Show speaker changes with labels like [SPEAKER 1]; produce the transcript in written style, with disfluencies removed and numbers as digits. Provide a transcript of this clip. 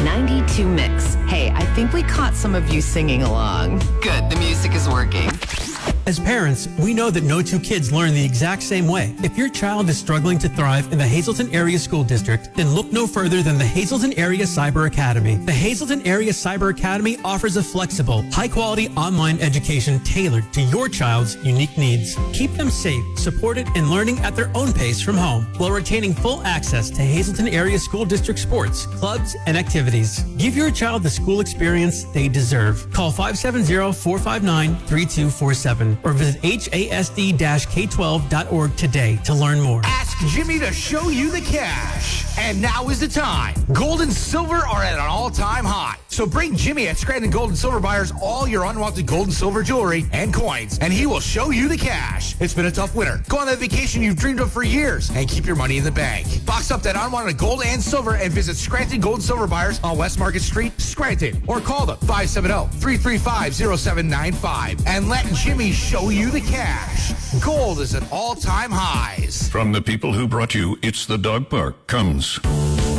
[SPEAKER 1] 92 Mix. Hey, I think we caught some of you singing along. Good, the music is working.
[SPEAKER 2] As parents, we know that no two kids learn the exact same way. If your child is struggling to thrive in the Hazleton Area School District, then look no further than the Hazleton Area Cyber Academy. The Hazleton Area Cyber Academy offers a flexible, high-quality online education tailored to your child's unique needs. Keep them safe, supported, and learning at their own pace from home, while retaining full access to Hazleton Area School District sports, clubs, and activities. Give your child the school experience they deserve. Call 570-459-3247. Or visit hasd-k12.org today to learn more.
[SPEAKER 3] Ask Jimmy to show you the cash. And now is the time. Gold and silver are at an all-time high. So bring Jimmy at Scranton Gold and Silver Buyers all your unwanted gold and silver jewelry and coins, and he will show you the cash. It's been a tough winter. Go on that vacation you've dreamed of for years and keep your money in the bank. Box up that unwanted gold and silver and visit Scranton Gold and Silver Buyers on West Market Street, Scranton. Or call them 570-335-0795 and let Jimmy show you the cash. Gold is at all-time highs.
[SPEAKER 4] From the people who brought you It's the Dog Park comes